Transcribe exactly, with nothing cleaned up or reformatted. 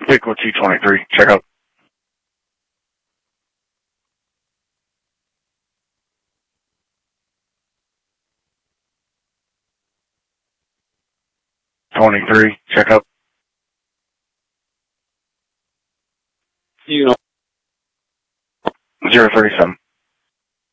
Vehicle two twenty-three, check out. twenty-three, check out. You know. zero thirty-seven.